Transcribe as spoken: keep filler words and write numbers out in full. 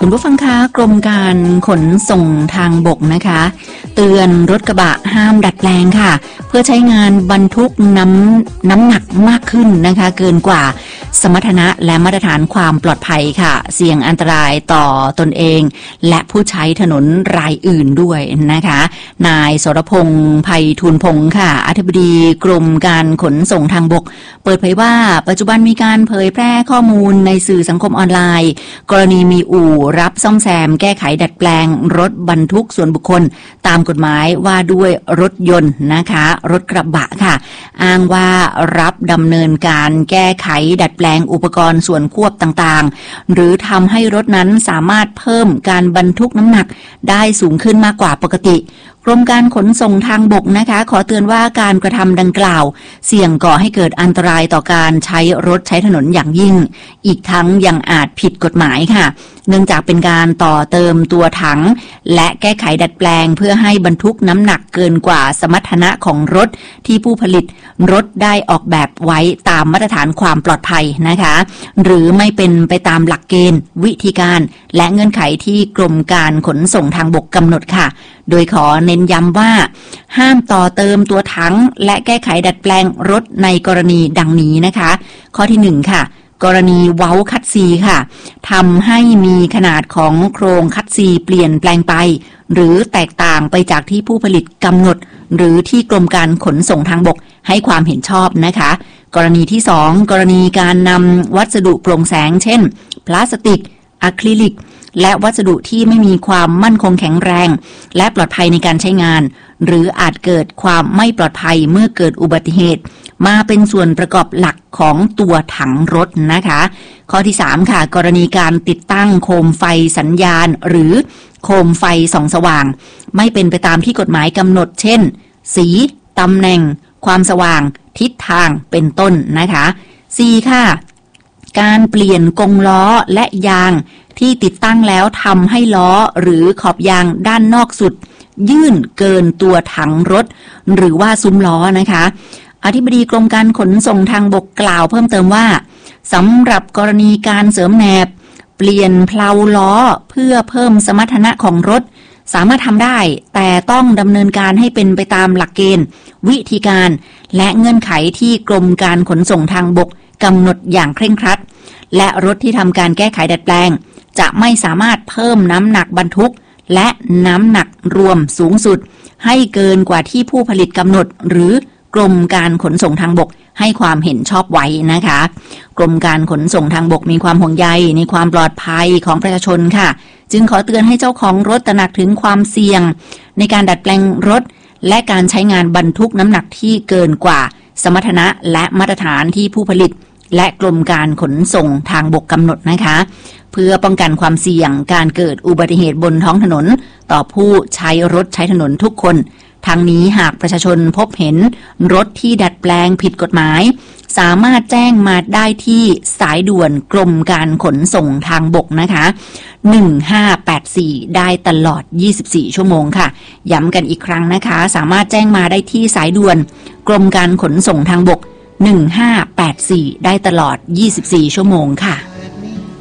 คุณผู้ฟังคะกรมการขนส่งทางบกนะคะเตือนรถกระบะห้ามดัดแปลงค่ะเพื่อใช้งานบรรทุกน้ำน้ำหนักมากขึ้นนะคะเกินกว่าสมรรถนะและมาตรฐานความปลอดภัยค่ะเสี่ยงอันตรายต่อตนเองและผู้ใช้ถนนรายอื่นด้วยนะคะนายสรพงษ์ไพฑูรย์พงษ์ค่ะอธิบดีกรมการขนส่งทางบกเปิดเผยว่าปัจจุบันมีการเผยแพร่ข้อมูลในสื่อสังคมออนไลน์กรณีมีอู่รับซ่อมแซมแก้ไขดัดแปลงรถบรรทุกส่วนบุคคลตามกฎหมายว่าด้วยรถยนต์นะคะรถกระบะค่ะอ้างว่ารับดำเนินการแก้ไขดัดแปลงอุปกรณ์ส่วนควบต่างๆหรือทำให้รถนั้นสามารถเพิ่มการบรรทุกน้ำหนักได้สูงขึ้นมากกว่าปกติกรมการขนส่งทางบกนะคะขอเตือนว่าการกระทำดังกล่าวเสี่ยงก่อให้เกิดอันตรายต่อการใช้รถใช้ถนนอย่างยิ่งอีกทั้งยังอาจผิดกฎหมายค่ะเนื่องจากเป็นการต่อเติมตัวถังและแก้ไขดัดแปลงเพื่อให้บรรทุกน้ำหนักเกินกว่าสมรรถนะของรถที่ผู้ผลิตรถได้ออกแบบไว้ตามมาตรฐานความปลอดภัยนะคะหรือไม่เป็นไปตามหลักเกณฑ์วิธีการและเงื่อนไขที่กรมการขนส่งทางบกกำหนดค่ะโดยขอเน้นย้ำว่าห้ามต่อเติมตัวถังและแก้ไขดัดแปลงรถในกรณีดังนี้นะคะข้อที่หนึ่งค่ะกรณีเว้าคัดซีค่ะทำให้มีขนาดของโครงคัดซีเปลี่ยนแปลงไปหรือแตกต่างไปจากที่ผู้ผลิตกำหนดหรือที่กรมการขนส่งทางบกให้ความเห็นชอบนะคะกรณีที่สองกรณีการนำวัสดุโปร่งแสงเช่นพลาสติกอะคริลิกและวัสดุที่ไม่มีความมั่นคงแข็งแรงและปลอดภัยในการใช้งานหรืออาจเกิดความไม่ปลอดภัยเมื่อเกิดอุบัติเหตุมาเป็นส่วนประกอบหลักของตัวถังรถนะคะข้อที่สามค่ะกรณีการติดตั้งโคมไฟสัญญาณหรือโคมไฟส่องสว่างไม่เป็นไปตามที่กฎหมายกำหนดเช่นสีตำแหน่งความสว่างทิศทางเป็นต้นนะคะสี่ค่ะการเปลี่ยนกงล้อและยางที่ติดตั้งแล้วทำให้ล้อหรือขอบยางด้านนอกสุดยื่นเกินตัวถังรถหรือว่าซุ้มล้อนะคะอธิบดีกรมการขนส่งทางบกกล่าวเพิ่มเติมว่าสำหรับกรณีการเสริมแหนบเปลี่ยนเพลาล้อเพื่อเพิ่มสมรรถนะของรถสามารถทำได้แต่ต้องดำเนินการให้เป็นไปตามหลักเกณฑ์วิธีการและเงื่อนไขที่กรมการขนส่งทางบกกำหนดอย่างเคร่งครัดและรถที่ทำการแก้ไขดัดแปลงจะไม่สามารถเพิ่มน้ำหนักบรรทุกและน้ำหนักรวมสูงสุดให้เกินกว่าที่ผู้ผลิตกำหนดหรือกรมการขนส่งทางบกให้ความเห็นชอบไว้นะคะกรมการขนส่งทางบกมีความห่วงใยในความปลอดภัยของประชาชนค่ะจึงขอเตือนให้เจ้าของรถตระหนักถึงความเสี่ยงในการดัดแปลงรถและการใช้งานบรรทุกน้ำหนักที่เกินกว่าสมรรถนะและมาตรฐานที่ผู้ผลิตและกรมการขนส่งทางบกกำหนดนะคะเพื่อป้องกันความเสี่ยงการเกิดอุบัติเหตุบนท้องถนนต่อผู้ใช้รถใช้ถนนทุกคนทั้งนี้หากประชาชนพบเห็นรถที่ดัดแปลงผิดกฎหมายสามารถแจ้งมาได้ที่สายด่วนกรมการขนส่งทางบกนะคะหนึ่งห้าแปดสี่ได้ตลอดยี่สิบสี่ชั่วโมงค่ะย้ำกันอีกครั้งนะคะสามารถแจ้งมาได้ที่สายด่วนกรมการขนส่งทางบกหนึ่งห้าแปดสี่ได้ตลอดยี่สิบสี่ชั่วโมงค่ะ